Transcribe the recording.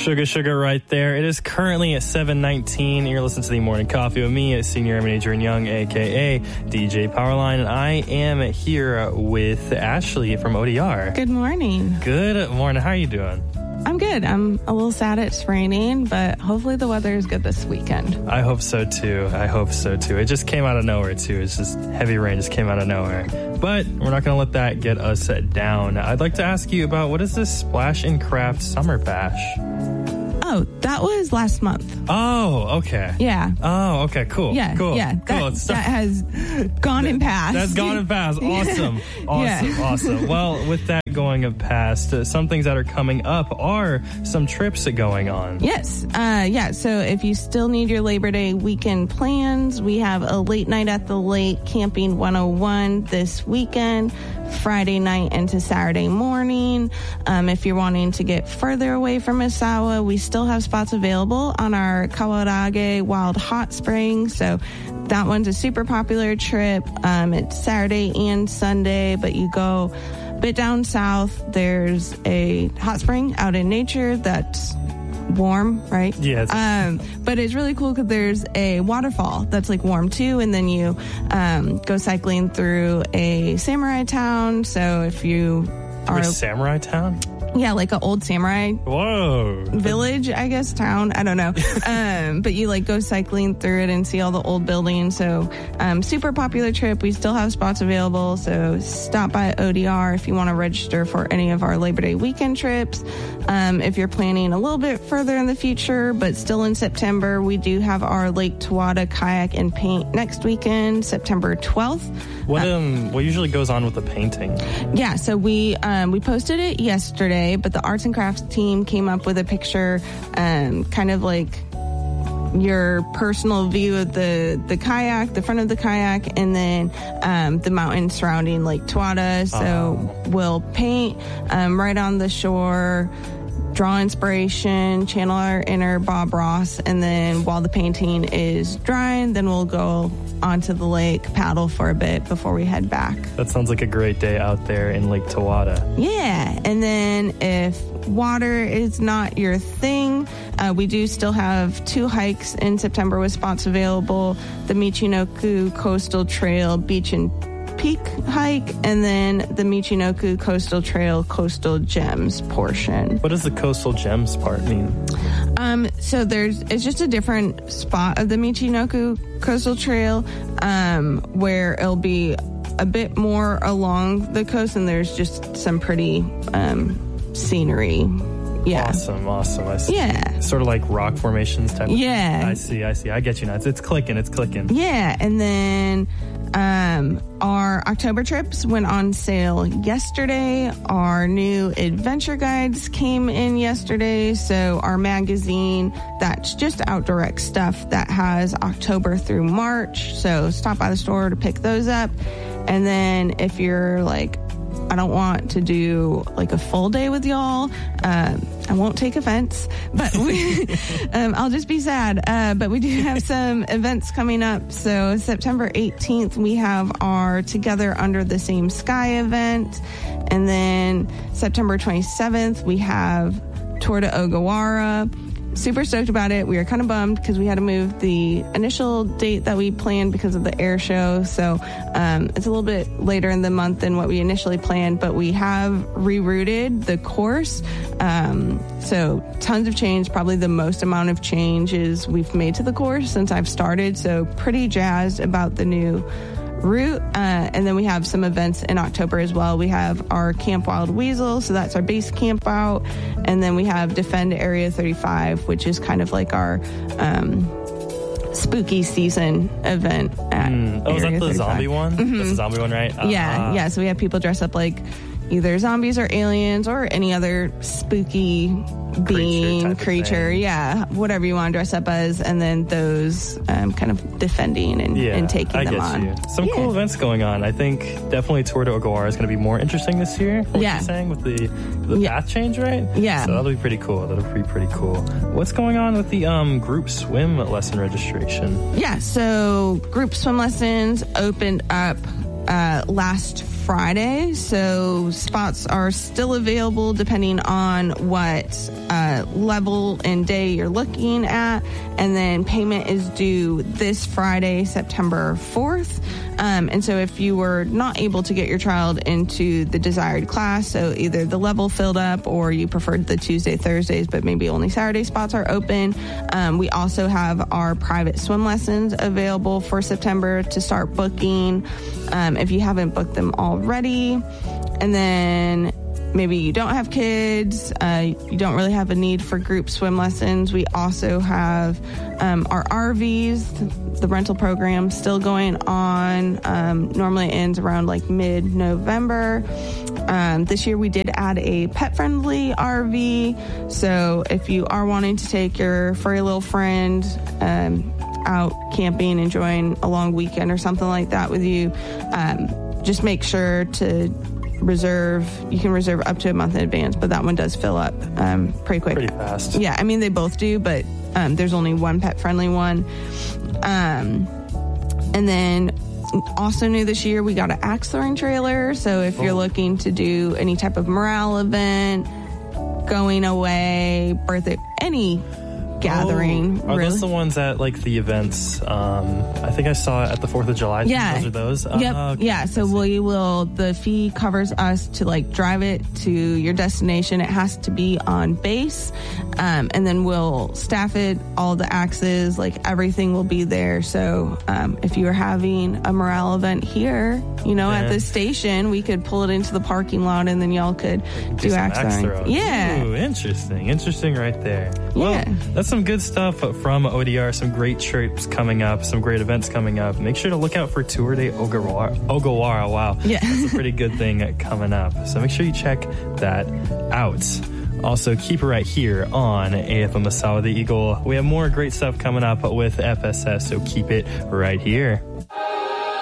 Sugar right there. It is currently at 7:19. You're listening to the Morning Coffee with me, Senior Admin Adrian Young, a.k.a. DJ Powerline, and I am here with Ashley from ODR. Good morning. Good morning. How are you doing? I'm good. I'm a little sad it's raining, but hopefully the weather is good this weekend. I hope so, too. It just came out of nowhere, too. It's just heavy rain just came out of nowhere. But we're not going to let that get us down. I'd like to ask you about, what is this Splash and Craft Summer Bash? Oh, that was last month. Oh, okay. Yeah. Oh, okay. Cool. Yeah. Cool. Yeah. Cool. That has gone and passed. That's gone and passed. Awesome. Yeah. Awesome. Well, with that going and past, some things that are coming up are some trips going on. Yes. So if you still need your Labor Day weekend plans, we have a late night at the lake camping 101 this weekend, Friday night into Saturday morning. If you're wanting to get further away from Misawa, we still have spots available on our Kawarage Wild Hot Springs. So that one's a super popular trip. It's Saturday and Sunday, but you go a bit down south. There's a hot spring out in nature that's warm, right? Yeah. But it's really cool because there's a waterfall that's like warm too, and then you go cycling through a samurai town. So if you are a samurai town, yeah, like an old samurai village, I guess, town. I don't know. But you like go cycling through it and see all the old buildings. So super popular trip. We still have spots available. So stop by ODR if you want to register for any of our Labor Day weekend trips. If you're planning a little bit further in the future, but still in September, we do have our Lake Tawada Kayak and Paint next weekend, September 12th. What usually goes on with the painting? Yeah, so we posted it yesterday, but the arts and crafts team came up with a picture, kind of like your personal view of the kayak, the front of the kayak, and then the mountain surrounding Lake Tawada. So we'll paint right on the shore, draw inspiration, channel our inner Bob Ross, and then while the painting is drying, then we'll go onto the lake, paddle for a bit before we head back. That sounds like a great day out there in Lake Tawada. Yeah, and then if water is not your thing, we do still have 2 hikes in September with spots available: the Michinoku Coastal Trail Beach and Peak hike, and then the Michinoku Coastal Trail Coastal Gems portion. What does the Coastal Gems part mean? So it's just a different spot of the Michinoku Coastal Trail, where it'll be a bit more along the coast, and there's just some pretty scenery. Yeah. Awesome. I see. Yeah. Sort of like rock formations type. Yeah. I see. I get you now. It's clicking. Yeah. And then our October trips went on sale yesterday. Our new adventure guides came in yesterday. So our magazine, that's just Outdoor X stuff that has October through March. So stop by the store to pick those up. And then if you're like, I don't want to do like a full day with y'all, I won't take offense, but I'll just be sad. But we do have some events coming up. So September 18th, we have our Together Under the Same Sky event. And then September 27th, we have Tour to Ogawara. Super stoked about it. We were kind of bummed because we had to move the initial date that we planned because of the air show. So it's a little bit later in the month than what we initially planned, but we have rerouted the course. So tons of change, probably the most amount of changes we've made to the course since I've started. So pretty jazzed about the new route. And then we have some events in October as well. We have our Camp Wild Weasel, so that's our base camp out. And then we have Defend Area 35, which is kind of like our spooky season event at is that the 35. zombie one? Mm-hmm. That's the zombie one, right? Yeah. So we have people dress up like either zombies or aliens or any other spooky being, creature, yeah, whatever you want to dress up as, and then those kind of defending and taking them on. You. Some cool events going on. I think definitely Tour to Ogawara is going to be more interesting this year. What you're saying with the path change, right? Yeah. So that'll be pretty cool. What's going on with the group swim lesson registration? Yeah. So group swim lessons opened up last Friday, so spots are still available depending on what level and day you're looking at. And then payment is due this Friday, September 4th. And so if you were not able to get your child into the desired class, so either the level filled up or you preferred the Tuesday, Thursdays, but maybe only Saturday spots are open, we also have our private swim lessons available for September to start booking if you haven't booked them already. And then maybe you don't have kids, you don't really have a need for group swim lessons. We also have our RVs, the rental program still going on. Normally it ends around like mid-November. This year we did add a pet-friendly RV. So if you are wanting to take your furry little friend out camping, enjoying a long weekend or something like that with you, just make sure to reserve. You can reserve up to a month in advance, but that one does fill up pretty quick. Pretty fast. Yeah, I mean, they both do, but there's only one pet-friendly one. And then also new this year, we got an axe throwing trailer. So if you're looking to do any type of morale event, going away, birthday, any gathering. Are those the ones at like the events? I think I saw it at the 4th of July. Yeah. Those are those? Yep. Okay. Yeah. So the fee covers us to like drive it to your destination. It has to be on base. And then we'll staff it, all the axes, like everything will be there. So if you were having a morale event here, at the station, we could pull it into the parking lot and then y'all could do axe throwing. Yeah. Ooh, interesting right there. Yeah. Well, that's some good stuff from ODR, some great trips coming up, some great events coming up. Make sure to look out for Tour de Ogawara. Wow. Yeah. That's a pretty good thing coming up. So make sure you check that out. Also, keep it right here on AFM Masawa the Eagle. We have more great stuff coming up with FSS, so keep it right here.